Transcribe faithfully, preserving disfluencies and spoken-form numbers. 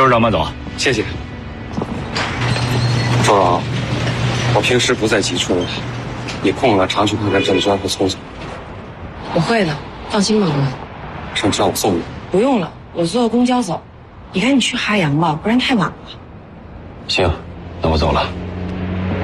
周长慢走。 谢谢。周长，我平时不在吉春，你空了常去看看郑娟和聪聪。 我会的，放心吧，哥。 上车让我送你。 不用了，我坐公交走。你赶紧去哈阳吧，不然太晚了。 行，那我走了。